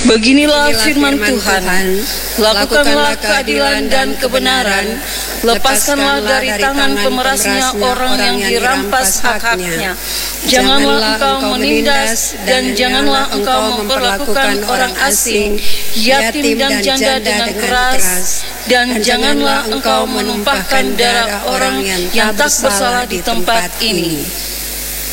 Beginilah firman Tuhan, lakukanlah keadilan dan kebenaran, lepaskanlah dari tangan pemerasnya orang yang dirampas hak-haknya. Janganlah engkau menindas dan janganlah engkau memperlakukan orang asing, yatim dan janda dengan keras, dan janganlah engkau menumpahkan darah orang yang tak bersalah di tempat ini.